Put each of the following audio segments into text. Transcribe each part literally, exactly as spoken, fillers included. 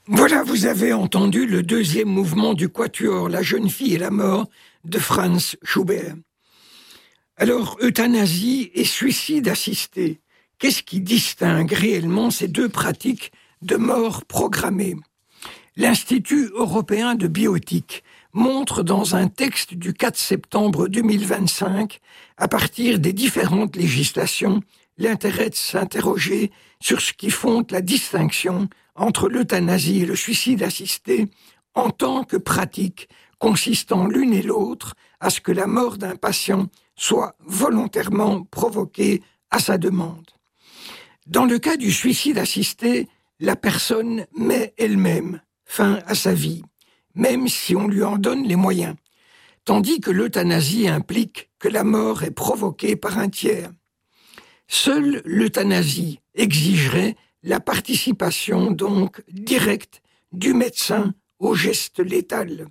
Voilà, vous avez entendu le deuxième mouvement du quatuor La jeune fille et la mort de Franz Schubert. Alors, euthanasie et suicide assisté, qu'est-ce qui distingue réellement ces deux pratiques de mort programmée ? L'Institut européen de bioéthique montre dans un texte du quatre septembre deux mille vingt-cinq, à partir des différentes législations, l'intérêt de s'interroger sur ce qui fonde la distinction entre l'euthanasie et le suicide assisté en tant que pratique consistant l'une et l'autre à ce que la mort d'un patient soit volontairement provoquée à sa demande. Dans le cas du suicide assisté, la personne met elle-même fin à sa vie, même si on lui en donne les moyens, tandis que l'euthanasie implique que la mort est provoquée par un tiers. Seule l'euthanasie exigerait la participation donc directe du médecin au geste létal.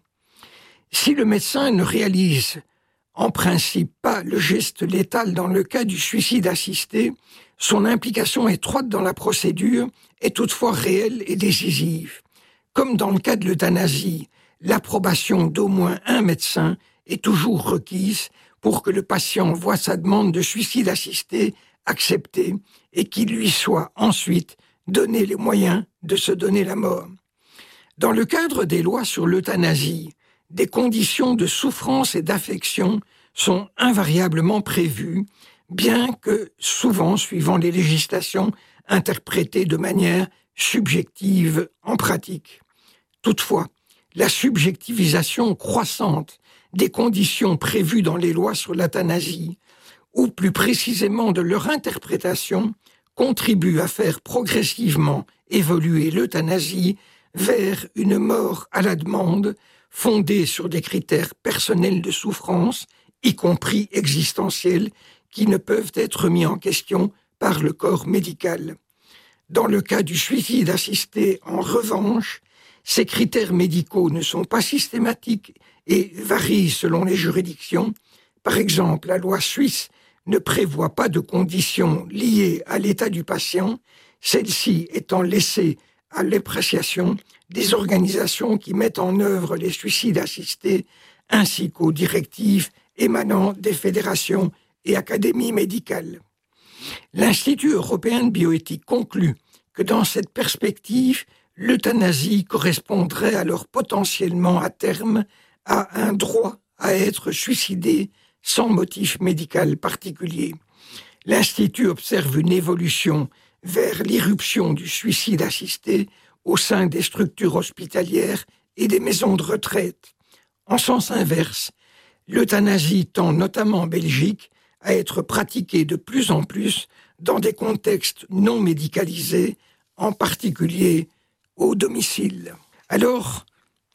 Si le médecin ne réalise en principe pas le geste létal dans le cas du suicide assisté, son implication étroite dans la procédure est toutefois réelle et décisive. Comme dans le cas de l'euthanasie, l'approbation d'au moins un médecin est toujours requise pour que le patient voie sa demande de suicide assisté acceptée et qu'il lui soit ensuite donné les moyens de se donner la mort. Dans le cadre des lois sur l'euthanasie, des conditions de souffrance et d'affection sont invariablement prévues, bien que souvent, suivant les législations, interprétées de manière subjective en pratique. Toutefois, la subjectivisation croissante des conditions prévues dans les lois sur l'euthanasie, ou plus précisément de leur interprétation, contribue à faire progressivement évoluer l'euthanasie vers une mort à la demande fondée sur des critères personnels de souffrance, y compris existentiels, qui ne peuvent être mis en question par le corps médical. Dans le cas du suicide assisté, en revanche, ces critères médicaux ne sont pas systématiques et varient selon les juridictions. Par exemple, la loi suisse ne prévoit pas de conditions liées à l'état du patient, celle-ci étant laissée à l'appréciation des organisations qui mettent en œuvre les suicides assistés, ainsi qu'aux directives émanant des fédérations et académies médicales. L'Institut européen de bioéthique conclut que dans cette perspective, l'euthanasie correspondrait alors potentiellement à terme à un droit à être suicidé sans motif médical particulier. L'Institut observe une évolution vers l'irruption du suicide assisté au sein des structures hospitalières et des maisons de retraite. En sens inverse, l'euthanasie tend notamment en Belgique à être pratiquée de plus en plus dans des contextes non médicalisés, en particulier au domicile. Alors,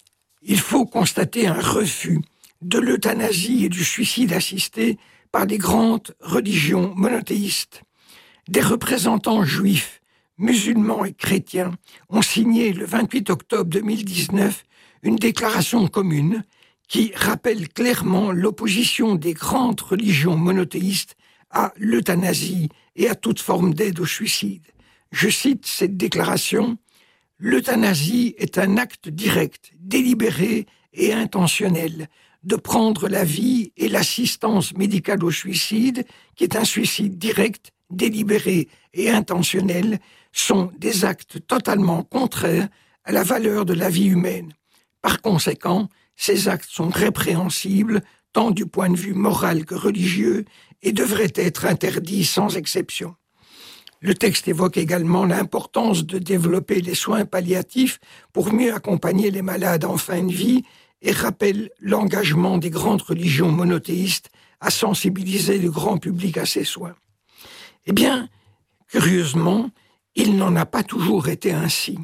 il faut constater un refus de l'euthanasie et du suicide assisté par les grandes religions monothéistes. Des représentants juifs, musulmans et chrétiens ont signé le vingt-huit octobre deux mille dix-neuf une déclaration commune qui rappelle clairement l'opposition des grandes religions monothéistes à l'euthanasie et à toute forme d'aide au suicide. Je cite cette déclaration: « L'euthanasie est un acte direct, délibéré et intentionnel de prendre la vie et l'assistance médicale au suicide, qui est un suicide direct, délibéré et intentionnel, sont des actes totalement contraires à la valeur de la vie humaine. Par conséquent, ces actes sont répréhensibles, tant du point de vue moral que religieux, et devraient être interdits sans exception. » Le texte évoque également l'importance de développer les soins palliatifs pour mieux accompagner les malades en fin de vie et rappelle l'engagement des grandes religions monothéistes à sensibiliser le grand public à ces soins. Eh bien, curieusement, il n'en a pas toujours été ainsi.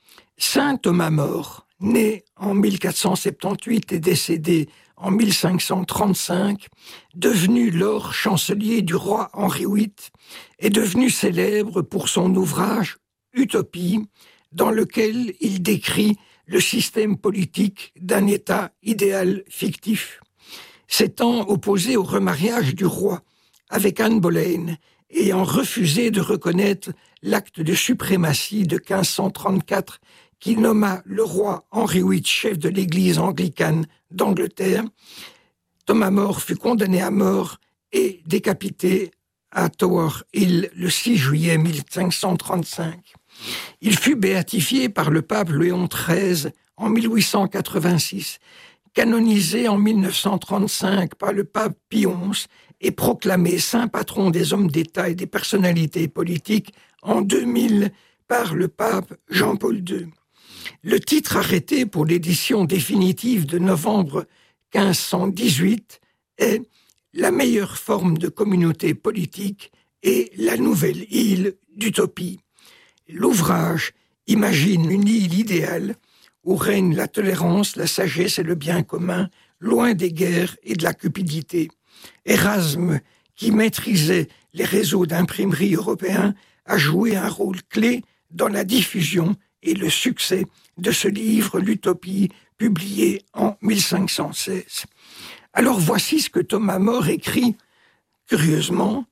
Saint Thomas More, né en mille quatre cent soixante-dix-huit et décédé en mille cinq cent trente-cinq, devenu lors chancelier du roi Henri huit, est devenu célèbre pour son ouvrage « Utopie », dans lequel il décrit le système politique d'un État idéal fictif. S'étant opposé au remariage du roi avec Anne Boleyn, ayant refusé de reconnaître l'acte de suprématie de quinze cent trente-quatre qui nomma le roi Henri huit chef de l'église anglicane d'Angleterre. Thomas More fut condamné à mort et décapité à Tower Hill le six juillet mille cinq cent trente-cinq. Il fut béatifié par le pape Léon treize en mille huit cent quatre-vingt-six, canonisé en mille neuf cent trente-cinq par le pape Pie onze et proclamé saint patron des hommes d'État et des personnalités politiques en deux mille par le pape Jean-Paul deux. Le titre arrêté pour l'édition définitive de novembre quinze cent dix-huit est « La meilleure forme de communauté politique et la nouvelle île d'utopie ». L'ouvrage imagine une île idéale où règne la tolérance, la sagesse et le bien commun, loin des guerres et de la cupidité. Erasme, qui maîtrisait les réseaux d'imprimerie européens, a joué un rôle clé dans la diffusion et le succès de ce livre, l'Utopie, publié en mille cinq cent seize. Alors voici ce que Thomas More écrit, curieusement,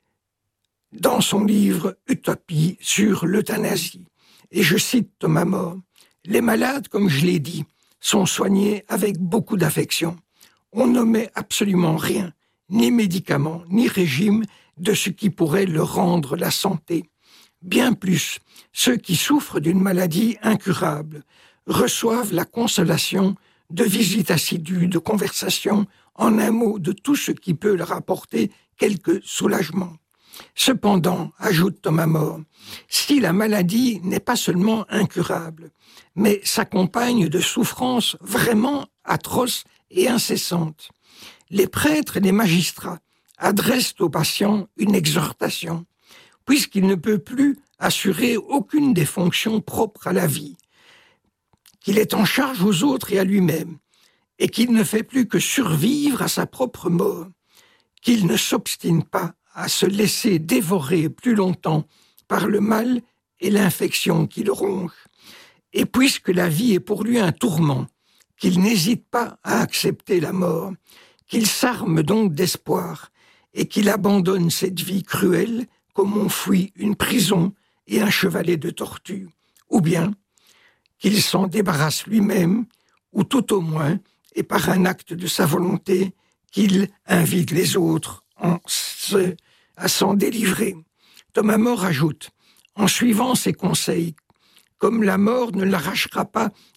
dans son livre Utopie sur l'euthanasie. Et je cite Thomas More, « Les malades, comme je l'ai dit, sont soignés avec beaucoup d'affection. On n'omet absolument rien, ni médicaments, ni régime, de ce qui pourrait leur rendre la santé. Bien plus, ceux qui souffrent d'une maladie incurable reçoivent la consolation de visites assidues, de conversations, en un mot, de tout ce qui peut leur apporter quelque soulagement. Cependant, ajoute Thomas More, si la maladie n'est pas seulement incurable, mais s'accompagne de souffrances vraiment atroces et incessantes, les prêtres et les magistrats adressent aux patients une exhortation, puisqu'il ne peut plus assurer aucune des fonctions propres à la vie, qu'il est en charge aux autres et à lui-même, et qu'il ne fait plus que survivre à sa propre mort, qu'il ne s'obstine pas à se laisser dévorer plus longtemps par le mal et l'infection qui le ronge. Et puisque la vie est pour lui un tourment, qu'il n'hésite pas à accepter la mort, qu'il s'arme donc d'espoir et qu'il abandonne cette vie cruelle comme on fuit une prison et un chevalet de tortue, ou bien qu'il s'en débarrasse lui-même, ou tout au moins, et par un acte de sa volonté, qu'il invite les autres en se, à s'en délivrer. Thomas More ajoute, en suivant ses conseils, comme la mort ne l'arrachera pas